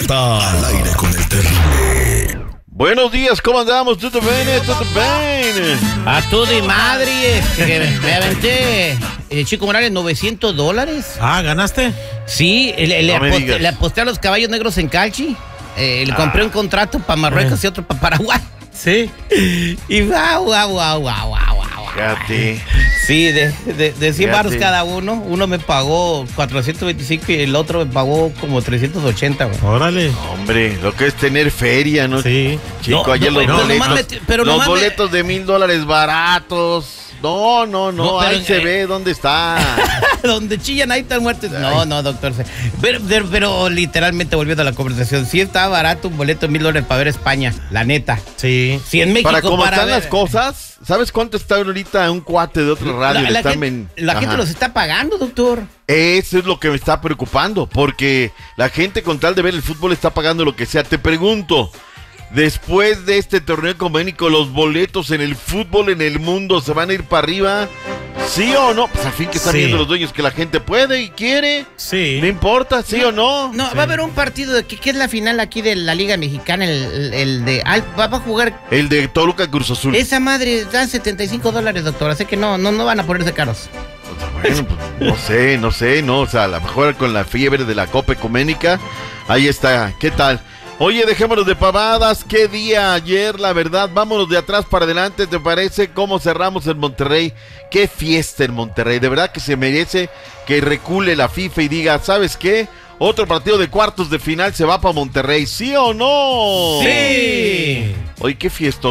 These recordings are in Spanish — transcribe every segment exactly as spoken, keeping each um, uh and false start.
Está al aire con el terrible. Buenos días, ¿cómo andamos? ¿Todo bien? ¿Todo bien? A todo y madre, que me aventé, eh, Chico Morales, novecientos dólares. Ah, ¿ganaste? Sí, le, le, No me aposté, digas. le aposté a los caballos negros en Calchi. Eh, le Ah. compré un contrato para Marruecos y otro para Paraguay. Sí. Y guau, guau, guau, guau, guau, guau. Fíjate. Sí, de, de, de cien Fíjate. baros cada uno. Uno me pagó cuatrocientos veinticinco y el otro me pagó como trescientos ochenta, güey. Órale. Hombre, lo que es tener feria, ¿no? Sí. Chico, No, ayer no, los pero boletos, nomás me- pero los nomás me- boletos de mil dólares baratos. No, no, no, No, pero, ahí se eh, ve dónde está. Donde chillan ahí están muertos. No, no, doctor. Pero, pero, pero literalmente volviendo a la conversación, sí estaba barato un boleto de mil dólares para ver España, la neta. Sí. Si en México Para cómo para están ver- las cosas, ¿sabes cuánto está ahorita un cuate de otra radio? La, Le la están gente, ven- la gente Ajá. los está pagando, doctor. Eso es lo que me está preocupando, porque la gente con tal de ver el fútbol está pagando lo que sea. Te pregunto, después de este torneo económico, ¿los boletos en el fútbol en el mundo se van a ir para arriba? ¿Sí o no? Pues al fin que están Sí. viendo los dueños que la gente puede y quiere. Sí. No importa, ¿sí o no? No, Sí. va a haber un partido de que, que es la final aquí de la Liga Mexicana, el, el- el de Al- va, va a jugar El de Toluca Cruz Azul. esa madre, dan setenta y cinco dólares, doctor, así que no, no, no van a ponerse caros. Bueno, pues, no sé, no sé, no, o sea, a lo mejor con la fiebre de la Copa Ecuménica, ahí está, ¿qué tal? Oye, dejémonos de pavadas, qué día ayer, la verdad, vámonos de atrás para adelante, ¿te parece? ¿Cómo cerramos en Monterrey? Qué fiesta en Monterrey, de verdad que se merece que recule la FIFA y diga, ¿sabes qué? Otro partido de cuartos de final se va para Monterrey, ¿sí o no? Sí. Oye, qué fiesta,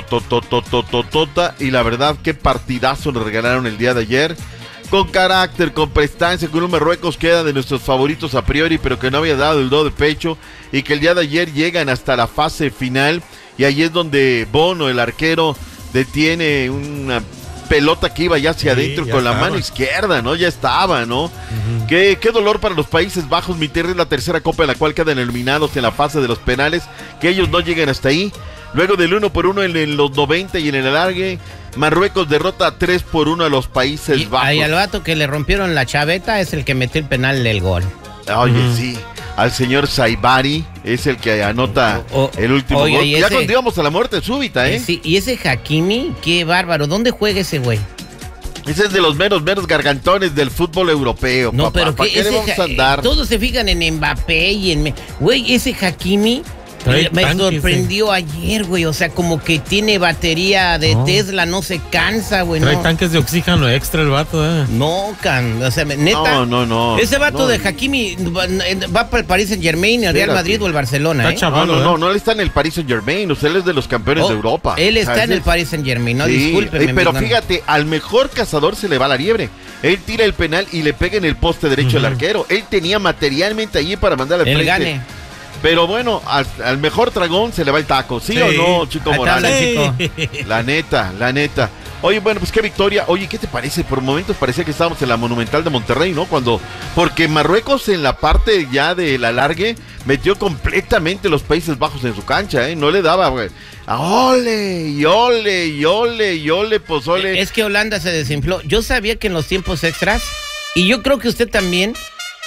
tota, y la verdad, qué partidazo nos regalaron el día de ayer. Con carácter, con prestancia, con un Marruecos que era de nuestros favoritos a priori, pero que no había dado el do de pecho, y que el día de ayer llegan hasta la fase final, y ahí es donde Bono, el arquero, detiene una pelota que iba ya hacia Sí, adentro ya con la estaba. mano izquierda, ¿no? Ya estaba, ¿no? Ujú. Qué, qué dolor para los Países Bajos, mi tierra es la tercera copa en la cual quedan eliminados en la fase de los penales, que ellos no lleguen hasta ahí. Luego del uno por uno en, en los noventa y en el alargue, Marruecos derrota tres por uno a los Países Y Bajos. ahí al vato que le rompieron la chaveta es el que metió el penal del gol. Oye, Ujú. sí, al señor Saibari es el que anota O- o- el último oye, gol. y Ya ese- cuando íbamos a la muerte súbita, ¿eh? Eh, sí, y ese Hakimi, qué bárbaro. ¿Dónde juega ese güey? Ese es de los meros, meros gargantones del fútbol europeo, No, papá. pero ¿Para que qué le ese vamos Ja- a andar? todos se fijan en Mbappé y en... me- Güey, ese Hakimi Trae me tanques, sorprendió ayer, güey. O sea, como que tiene batería de No. Tesla, no se cansa, güey. Trae No, tanques de oxígeno extra el vato, eh. no, can, o sea, neta. No, no, no. Ese vato no. de Hakimi va, va para el Paris Saint Germain, el Real Espérate. Madrid o el Barcelona, Está ¿eh? chaval. No, no, ¿eh? no, no, él está en el Paris Saint Germain, o sea, él es de los campeones Oh, de Europa. Él O está sea, en el ese- Paris Saint Germain, no, Sí, discúlpeme. eh, pero mi hermano. fíjate, al mejor cazador se le va la liebre. Él tira el penal y le pega en el poste derecho al Ujú. arquero. Él tenía materialmente allí para mandar al El frente. gane. Pero bueno, al, al mejor dragón se le va el taco. ¿Sí, Sí. o no, Chico Ahí está, Morales? habla, Sí. chico. La neta, la neta. Oye, bueno, pues qué victoria. Oye, ¿qué te parece? Por momentos parecía que estábamos en la Monumental de Monterrey, ¿no? Cuando, porque Marruecos en la parte ya del alargue metió completamente los Países Bajos en su cancha, ¿eh? No le daba, güey. Ah, ole, y ole, y ole, y ole, pues ole. Es que Holanda se desinfló. Yo sabía que en los tiempos extras, y yo creo que usted también,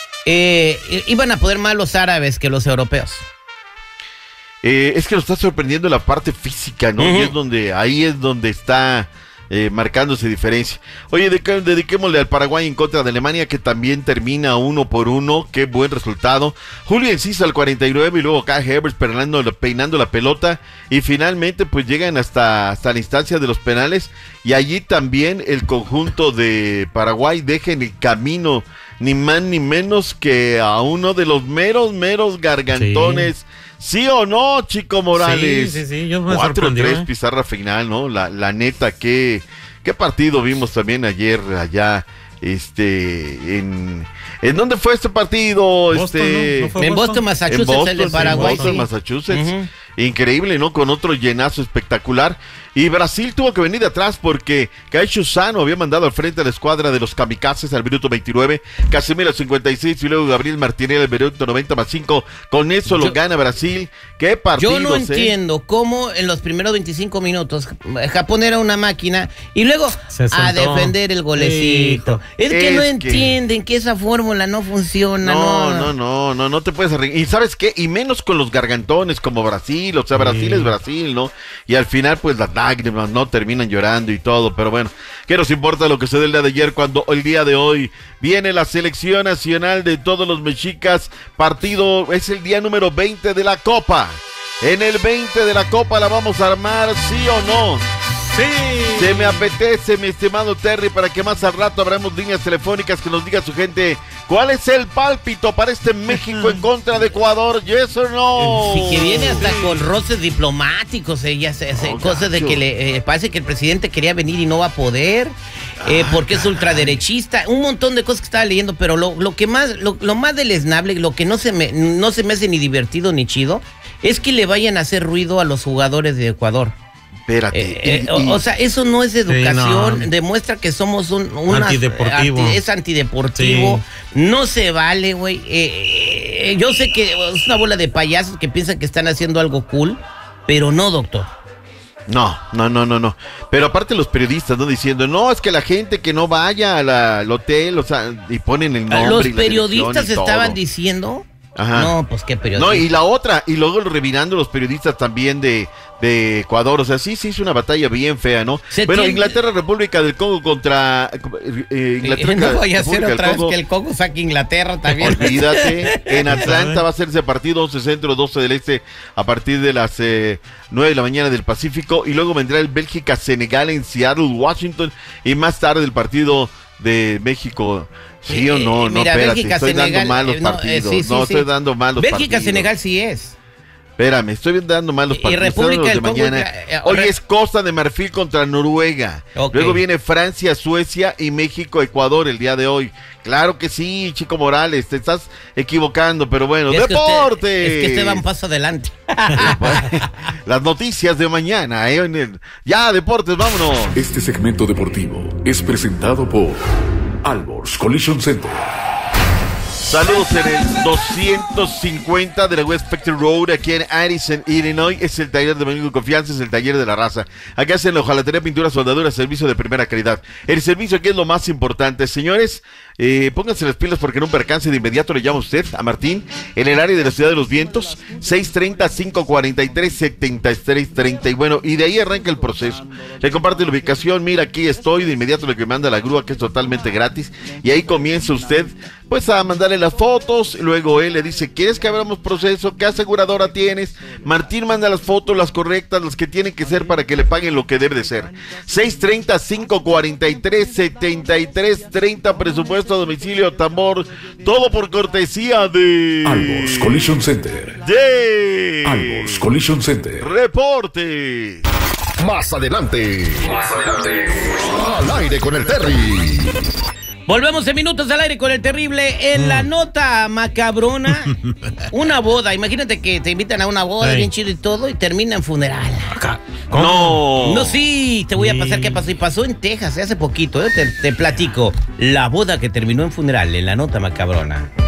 eh, iban a poder más los árabes que los europeos. Eh, es que nos está sorprendiendo la parte física, ¿no? Ujú. Y es donde, ahí es donde está eh, marcándose diferencia. Oye, dedica- dediquémosle al Paraguay en contra de Alemania, que también termina uno por uno. Qué buen resultado. Julio Enciso al cuarenta y nueve y luego acá Hebers peinando, peinando la pelota. Y finalmente, pues llegan hasta, hasta la instancia de los penales. Y allí también el conjunto de Paraguay deja en el camino ni más ni menos que a uno de los meros, meros gargantones. ¿Sí o no, Chico Morales? Sí, sí, sí, yo me cuatro sorprendió, tres ¿eh? pizarra final, ¿no? La, la neta, qué, qué partido vimos también ayer allá, este, en... ¿En dónde fue este partido? Boston, este, ¿no? ¿No fue En Boston, en Massachusetts, Boston, el de sí, Paraguay. Boston, sí. Massachusetts. Ujú. increíble, ¿no? Con otro llenazo espectacular. Y Brasil tuvo que venir de atrás porque Kaishu Sano había mandado al frente a la escuadra de los kamikazes al minuto veintinueve, Casemiro al cincuenta y seis y luego Gabriel Martinelli al minuto noventa más cinco. Con eso Yo, lo gana Brasil. ¿Qué partido? Yo no entiendo cómo en los primeros veinticinco minutos Japón era una máquina y luego a defender el golecito. Sí, es que es no que... entienden que esa fórmula no funciona. No, no, no, no, no, no te puedes arreglar. Y ¿sabes qué? Y menos con los gargantones como Brasil. O sea, Brasil sí. es Brasil, ¿no? Y al final, pues las lágrimas, ¿no? Terminan llorando y todo. Pero bueno, ¿qué nos importa lo que se dé el día de ayer cuando el día de hoy viene la selección nacional de todos los mexicas? Partido, es el día número veinte de la Copa. En el veinte de la Copa la vamos a armar, ¿sí o no? Sí. Se me apetece, mi estimado Terry, para que más al rato abramos líneas telefónicas que nos diga su gente cuál es el pálpito para este México en contra de Ecuador, ¿yes o no? Sí, que viene hasta con roces diplomáticos, ella se hace Oh, cosas de gacho. que le eh, parece que el presidente quería venir y no va a poder, eh, Ah, porque es caray. ultraderechista, un montón de cosas que estaba leyendo, pero lo, lo que más, lo, lo más deleznable, lo que no se me, no se me hace ni divertido ni chido, es que le vayan a hacer ruido a los jugadores de Ecuador. Espérate. Eh, eh, y- o, y- o sea, eso no es educación, Sí, no. demuestra que somos un una- Antideportivo. anti- es antideportivo, Sí. no se vale, güey. Eh, eh, yo sé que es una bola de payasos que piensan que están haciendo algo cool, pero no, doctor. No, no, no, no, no. Pero aparte los periodistas, ¿no? Diciendo, no, es que la gente que no vaya a la- al hotel, o sea, y ponen el nombre. Los y la dirección periodistas y todo. estaban diciendo. Ajá. No, pues qué periodistas. No, y la otra, y luego revirando los periodistas también de, de Ecuador, o sea, sí, sí, es una batalla bien fea, ¿no? Se Bueno, tiene- Inglaterra, República del Congo contra eh, Inglaterra. Eh, no vaya a ser República del otra vez Congo. que el Congo saque Inglaterra también. Olvídate, en Atlanta va a ser ese partido, once centro, doce del este, a partir de las eh, nueve de la mañana del Pacífico, y luego vendrá el Bélgica-Senegal en Seattle, Washington, y más tarde el partido de México. ¿Sí o no? Eh, No, mira, espérate, Bélgica, estoy dando Senegal, mal los eh, no, eh, partidos, sí, sí, no, sí. estoy dando mal los partidos. Bélgica, Senegal sí es. Espérame, estoy dando mal los Y partidos. República los de del Congo, mañana. eh, eh, Hoy re- es Costa de Marfil contra Noruega. Ok. Luego viene Francia, Suecia y México, Ecuador el día de hoy. Claro que sí, Chico Morales, te estás equivocando, pero bueno, Es que ¡deporte! usted- es que usted va un paso adelante. Las noticias de mañana, ¿eh? En el- Ya, deportes, vámonos. Este segmento deportivo es presentado por Alborz Collision Center. Saludos en el doscientos cincuenta de la West Spectrum Road, aquí en Addison, Illinois. Es el taller de Domingo Confianza, es el taller de la raza. Acá hacen la hojalatería, pintura, soldadura, servicio de primera calidad. El servicio aquí es lo más importante, señores. Eh, pónganse las pilas porque en un percance de inmediato le llama usted a Martín en el área de la Ciudad de los Vientos, seis treinta, cinco cuarenta y tres, setenta y tres treinta. Y bueno, y de ahí arranca el proceso. Le comparte la ubicación, mira, aquí estoy, de inmediato le que manda la grúa, que es totalmente gratis. Y ahí comienza usted, pues, a mandarle las fotos. Luego él le dice, ¿quieres que abramos proceso? ¿Qué aseguradora tienes? Martín manda las fotos, las correctas, las que tienen que ser para que le paguen lo que debe de ser. seis treinta, cinco cuarenta y tres, setenta y tres treinta, presupuesto a domicilio, tambor, todo por cortesía de... Alborz Collision Center. de... Alborz Collision Center. Reporte. Más adelante. Más adelante. Al aire con el Terry. Volvemos en minutos al aire con el terrible. En la nota macabrona, una boda. Imagínate que te invitan a una boda, Sí. bien chido y todo, y termina en funeral. No. No, sí, te voy a Sí. pasar qué pasó. Y pasó en Texas, eh, hace poquito, eh, te, te platico. La boda que terminó en funeral, en la nota macabrona.